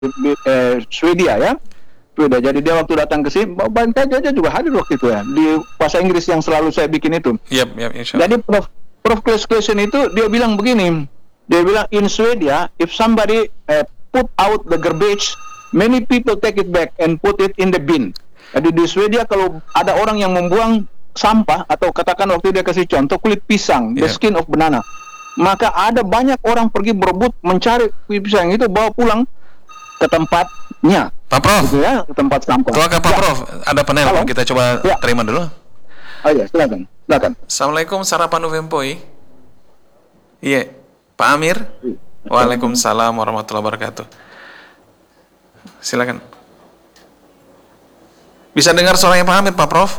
Swedia ya. Swedia. Jadi dia waktu datang ke sini, Bante dia juga hadir waktu itu ya di bahasa Inggris yang selalu saya bikin itu. Yap, insya Allah. Jadi Prof. Claes itu dia bilang begini, dia bilang in Swedia, if somebody put out the garbage, many people take it back and put it in the bin. Jadi di Swedia kalau ada orang yang membuang sampah atau katakan waktu dia kasih contoh kulit pisang, the skin of banana, maka ada banyak orang pergi berebut mencari kulit pisang itu bawa pulang ke tempatnya. Pak Prof, gitu ya, ke tempat sampah. Pak Prof, ada penelpon, kita coba terima dulu. Oh iya, silakan. Assalamualaikum, sarapan Uvempoi. Iya, Pak Amir. Waalaikumsalam warahmatullahi wabarakatuh. Silakan. Bisa dengar suaranya Pak Amir, Pak Prof?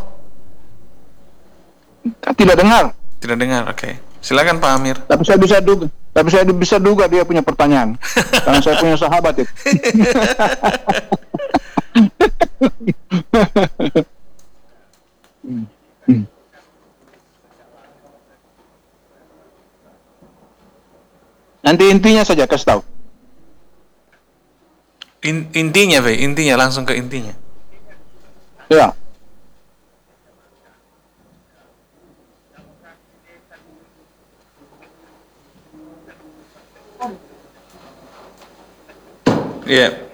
Tidak dengar. Tidak dengar, oke. Silakan Pak Amir. Tapi saya bisa duga dia punya pertanyaan. Karena saya punya sahabat itu. Nanti intinya saja kasih tahu. Intinya langsung ke intinya. Ya. Iya.